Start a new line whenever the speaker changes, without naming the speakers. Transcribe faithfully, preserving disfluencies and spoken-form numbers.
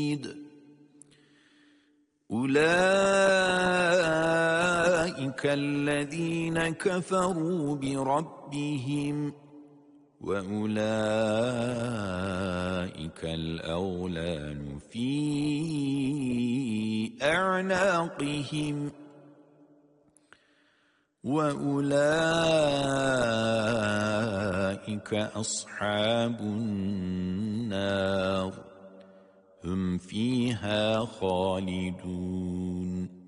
شديد أولئك الذين كفروا بربهم وأولئك الأغلال في أعناقهم وأولئك أصحاب النار هم فيها خالدون